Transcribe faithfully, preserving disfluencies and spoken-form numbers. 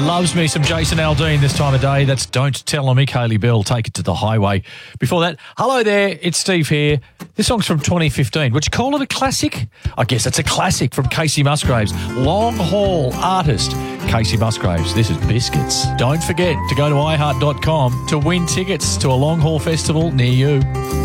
Loves me some Jason Aldean this time of day. That's Don't Tell On Me, Kaylee Bell. Take it to the highway. Before that, hello there, it's Steve here. This song's from twenty fifteen. Would you call it a classic? I guess it's a classic from Casey Musgraves. Long haul artist, Casey Musgraves. This is Biscuits. Don't forget to go to i heart dot com to win tickets to a long haul festival near you.